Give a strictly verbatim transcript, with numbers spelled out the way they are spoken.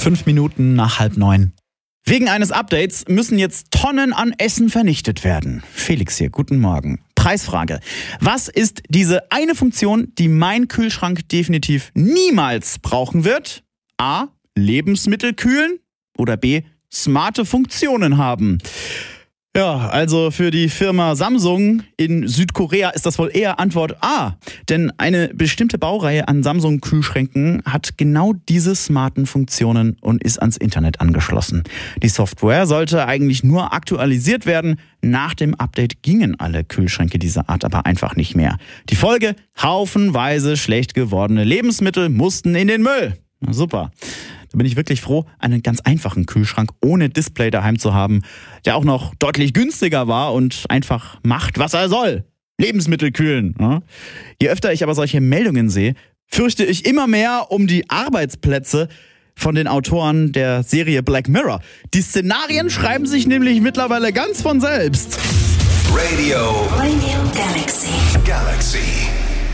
Fünf Minuten nach halb neun. Wegen eines Updates müssen jetzt Tonnen an Essen vernichtet werden. Felix hier, guten Morgen. Preisfrage. Was ist diese eine Funktion, die mein Kühlschrank definitiv niemals brauchen wird? A. Lebensmittel kühlen oder B. smarte Funktionen haben? Ja, also für die Firma Samsung in Südkorea ist das wohl eher Antwort A. Denn eine bestimmte Baureihe an Samsung-Kühlschränken hat genau diese smarten Funktionen und ist ans Internet angeschlossen. Die Software sollte eigentlich nur aktualisiert werden. Nach dem Update gingen alle Kühlschränke dieser Art aber einfach nicht mehr. Die Folge: haufenweise schlecht gewordene Lebensmittel mussten in den Müll. Na super. Da bin ich wirklich froh, einen ganz einfachen Kühlschrank ohne Display daheim zu haben, der auch noch deutlich günstiger war und einfach macht, was er soll. Lebensmittel kühlen. Ja? Je öfter ich aber solche Meldungen sehe, fürchte ich immer mehr um die Arbeitsplätze von den Autoren der Serie Black Mirror. Die Szenarien schreiben sich nämlich mittlerweile ganz von selbst. Radio. Radio Galaxy. Galaxy.